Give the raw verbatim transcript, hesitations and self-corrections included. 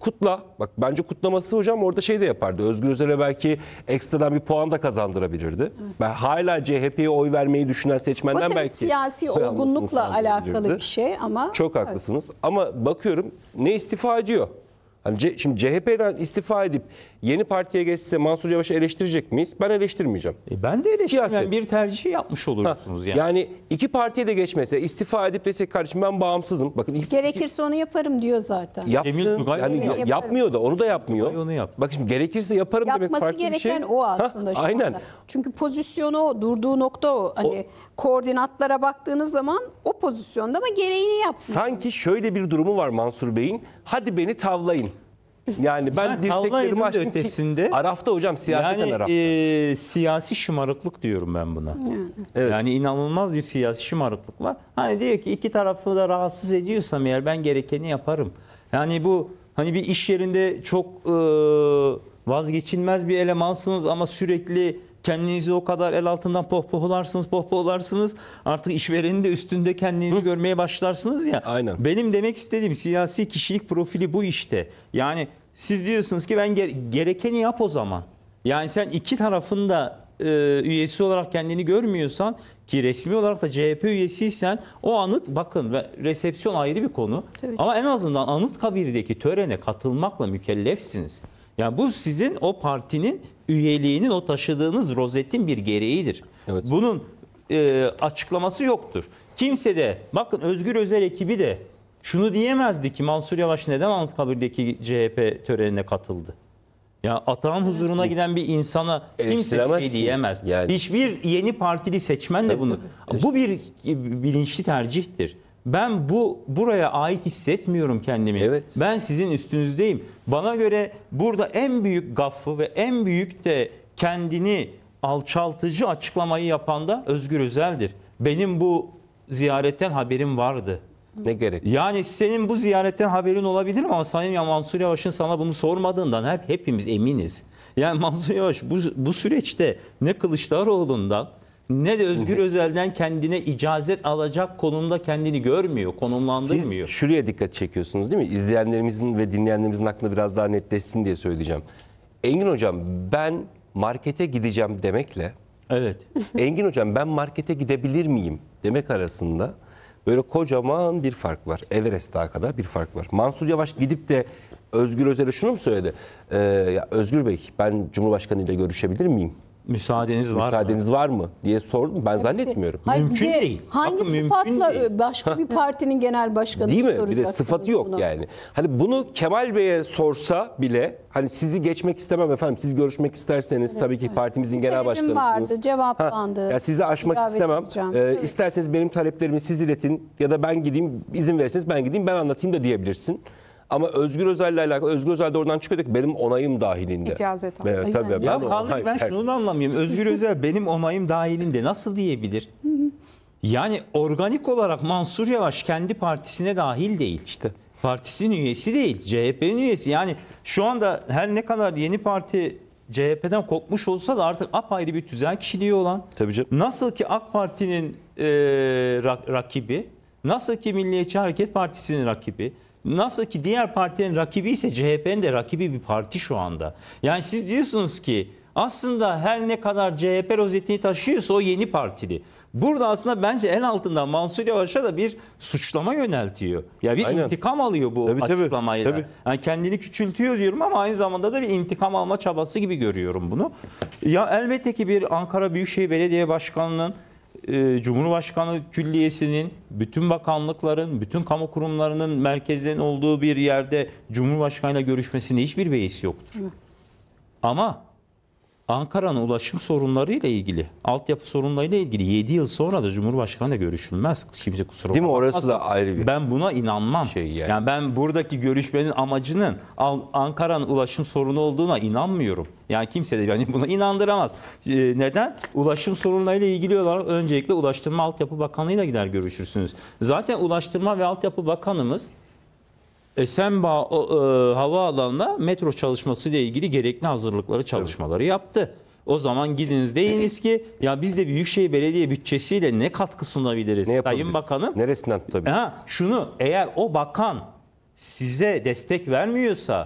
kutla. Bak bence kutlaması hocam orada şey de yapardı. Özgür Özel'e belki ekstradan bir puan da kazandırabilirdi. Ben hala C H P'ye oy vermeyi düşünen seçmenden O da belki siyasi oy almasını olgunlukla alakalı sağlayabilirdi. bir şey ama Çok haklısınız. Ama bakıyorum ne istifa ediyor? Hani C- şimdi C H P'den istifa edip yeni partiye geçse Mansur Yavaş'ı eleştirecek miyiz? Ben eleştirmeyeceğim. E ben de eleştirmem. Siyaset. Bir tercih yapmış olursunuz yani. Yani iki partiye de geçmese, istifa edip desek kardeşim ben bağımsızım. Bakın ilk, gerekirse onu yaparım diyor zaten. yapsın. Cemil Tugay Yani onu ya- yaptı. yapmıyor da onu da yapmıyor. Tugay onu yaptı. Bak şimdi gerekirse yaparım demek Yapması farklı bir şey. gereken o aslında Hah, şu aynen. anda. Çünkü pozisyonu o, durduğu nokta o. Hani koordinatlara baktığınız zaman o pozisyonda ama gereğini yapmıyor. Sanki şöyle bir durumu var Mansur Bey'in. Hadi beni tavlayın. Yani ben Yani tavlayının dirseklerimi da açtım ki- ötesinde- Arafta hocam siyaseten Yani Arafta. e, siyasi şımarıklık diyorum ben buna. Evet. Yani inanılmaz bir siyasi şımarıklık var. Hani diyor ki iki tarafı da rahatsız ediyorsam eğer ben gerekeni yaparım. Yani bu hani bir iş yerinde çok e, vazgeçilmez bir elemansınız ama sürekli kendinizi o kadar el altından pohpohlarsınız, pohpohlarsınız. Artık işverenin de üstünde kendinizi görmeye başlarsınız ya. Aynen. Benim demek istediğim siyasi kişilik profili bu işte. Yani siz diyorsunuz ki ben ge- gerekeni yap o zaman. Yani sen iki tarafın da e, üyesi olarak kendini görmüyorsan ki resmi olarak da C H P üyesiysen o anıt bakın ve resepsiyon ayrı bir konu. Tabii. Ama en azından Anıtkabir'deki törene katılmakla mükellefsiniz. Yani bu sizin o partinin üyeliğinin o taşıdığınız rozetin bir gereğidir. Evet. Bunun e, açıklaması yoktur. Kimse de bakın Özgür Özel ekibi de şunu diyemezdi ki Mansur Yavaş neden Anıtkabir'deki C H P törenine katıldı. Ya atağın huzuruna giden bir insana kimse bir şey Eleştiremezsin. diyemez. Yani. Hiçbir yeni partili seçmen de bunu. Bu bir bilinçli tercihtir. Ben bu buraya ait hissetmiyorum kendimi. Evet. Ben sizin üstünüzdeyim. Bana göre burada en büyük gaffı ve en büyük de kendini alçaltıcı açıklamayı yapan da Özgür Özel'dir. Benim bu ziyaretten haberim vardı. Ne gerek? Yani senin bu ziyaretten haberin olabilir mi? Ama Sayın ya Mansur Yavaş'ın sana bunu sormadığından hep hepimiz eminiz. Yani Mansur Yavaş bu, bu süreçte ne Kılıçdaroğlu'ndan ne de Özgür Özel'den kendine icazet alacak konumda kendini görmüyor, konumlandırmıyor. Siz şuraya dikkat çekiyorsunuz değil mi? İzleyenlerimizin ve dinleyenlerimizin aklında biraz daha netleşsin diye söyleyeceğim. Engin Hocam ben markete gideceğim demekle Evet. Engin Hocam ben markete gidebilir miyim demek arasında böyle kocaman bir fark var. Everest Dağı kadar bir fark var. Mansur Yavaş gidip de Özgür Özel'e şunu mu söyledi? Ee, ya Özgür Bey ben Cumhurbaşkanı ile görüşebilir miyim? Müsaadeniz var mı? Müsaadeniz var mı diye sordum. Ben zannetmiyorum. Hayır, bir Mümkün de değil. Hangi Bakın, mümkün sıfatla değil. başka bir partinin genel başkanı Değil mi? Bir de soracaksınız sıfatı yok buna? yani. Hani bunu Kemal Bey'e sorsa bile hani sizi geçmek istemem efendim. Siz görüşmek isterseniz tabii ki partimizin genel Talebim başkanısınız. vardı, cevaplandı. Ya sizi aşmak İcabet istemem. edeceğim. Ee, Evet. isterseniz benim taleplerimi siz iletin ya da ben gideyim izin verirseniz ben gideyim ben anlatayım da diyebilirsin. Ama Özgür Özel'le alakalı Özgür Özel de oradan çıkıyor diyor ki benim onayım dahilinde. İcazet aldı. Evet, tabii. Yani. Ya Ben- kaldı ki ben Hayır, şunu da anlamıyorum. Özgür Özel benim onayım dahilinde nasıl diyebilir? Yani organik olarak Mansur Yavaş kendi partisine dahil değil. İşte. Partisinin üyesi değil. C H P'nin üyesi. Yani şu anda her ne kadar yeni parti C H P'den kopmuş olsa da artık apayrı bir tüzel kişiliği olan. Tabii canım. Nasıl ki AK Parti'nin e, ra- rakibi, nasıl ki Milliyetçi Hareket Partisi'nin rakibi, nasıl ki diğer partilerin rakibi ise C H P'nin de rakibi bir parti şu anda. Yani siz diyorsunuz ki aslında her ne kadar C H P rozetini taşıyorsa o yeni partili. Burada aslında bence en altından Mansur Yavaş'a da bir suçlama yöneltiyor. Ya bir Aynen. intikam alıyor bu Tabii, tabii, açıklamayla. tabii. Yani kendini küçültüyor diyorum ama aynı zamanda da bir intikam alma çabası gibi görüyorum bunu. Ya elbette ki bir Ankara Büyükşehir Belediye Başkanı'nın e, Cumhurbaşkanı Külliyesi'nin, bütün bakanlıkların, bütün kamu kurumlarının merkezlerin olduğu bir yerde Cumhurbaşkanı'yla görüşmesinde hiçbir beis yoktur. Ama Ankara'nın ulaşım sorunlarıyla ilgili, altyapı sorunlarıyla ilgili yedi yıl sonra da Cumhurbaşkanı'yla görüşülmez. Kimse kusura Değil mi? bakmasın. Orası da ayrı bir Ben buna inanmam. şey yani. yani. ben buradaki görüşmenin amacının Al- Ankara'nın ulaşım sorunu olduğuna inanmıyorum. Yani kimse de beni buna inandıramaz. Ee, neden? Ulaşım sorunlarıyla ilgili olarak öncelikle Ulaştırma Altyapı Bakanı'yla gider görüşürsünüz. Zaten Ulaştırma ve Altyapı Bakanımız Esenboğa o, e, havaalanına metro çalışması ile ilgili gerekli hazırlıkları, çalışmaları yaptı. O zaman gidiniz deyiniz ki ya biz de Büyükşehir Belediye bütçesiyle ne katkı sunabiliriz Ne Sayın yapabiliriz? Bakanım? Neresinden tutabiliriz? Ha, şunu eğer o bakan size destek vermiyorsa